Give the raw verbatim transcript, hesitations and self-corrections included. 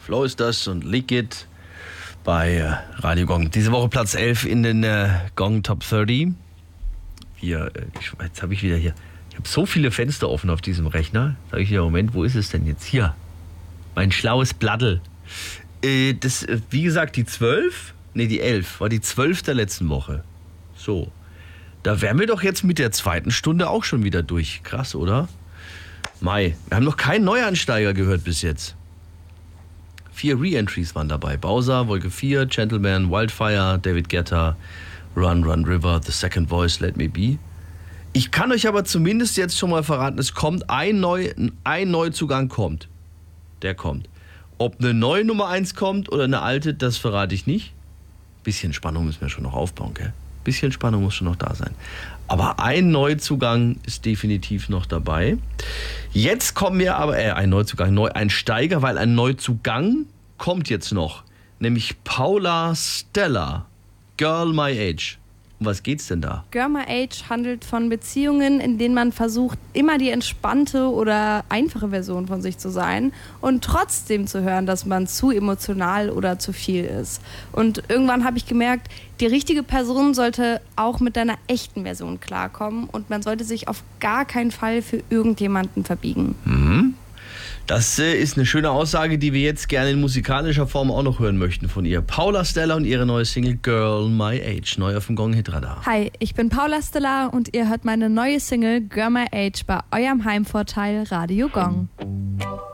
Flo ist das und Liquid bei äh, Radio Gong. Diese Woche Platz elf in den äh, Gong Top dreißig. Hier, äh, ich, jetzt habe ich wieder hier, ich habe so viele Fenster offen auf diesem Rechner. Sag ich dir, Moment, wo ist es denn jetzt? Hier, mein schlaues Bladdel. Äh, das, äh, wie gesagt, die zwölf, nee, die elf, war die zwölf der letzten Woche. So, da wären wir doch jetzt mit der zweiten Stunde auch schon wieder durch. Krass, oder? Mai, wir haben noch keinen Neuansteiger gehört bis jetzt. Vier Re-Entries waren dabei. Bowser, Wolke vier, Gentleman, Wildfire, David Guetta, Run, Run River, The Second Voice, Let Me Be. Ich kann euch aber zumindest jetzt schon mal verraten, es kommt ein, Neu, ein Neuzugang kommt. Der kommt. Ob eine neue Nummer eins kommt oder eine alte, das verrate ich nicht. Bisschen Spannung müssen wir schon noch aufbauen, gell? Bisschen Spannung muss schon noch da sein. Aber ein Neuzugang ist definitiv noch dabei. Jetzt kommen wir aber, äh, ein Neuzugang, neu, ein Steiger, weil ein Neuzugang kommt jetzt noch. Nämlich Paula Stella, Girl My Age. Um was geht's denn da? Girl My Age handelt von Beziehungen, in denen man versucht, immer die entspannte oder einfache Version von sich zu sein und trotzdem zu hören, dass man zu emotional oder zu viel ist. Und irgendwann habe ich gemerkt, die richtige Person sollte auch mit deiner echten Version klarkommen und man sollte sich auf gar keinen Fall für irgendjemanden verbiegen. Mhm. Das äh, ist eine schöne Aussage, die wir jetzt gerne in musikalischer Form auch noch hören möchten von ihr. Paula Stella und ihre neue Single Girl My Age, neu auf dem Gong Hitradar. Hi, ich bin Paula Stella und ihr hört meine neue Single Girl My Age bei eurem Heimvorteil Radio Gong.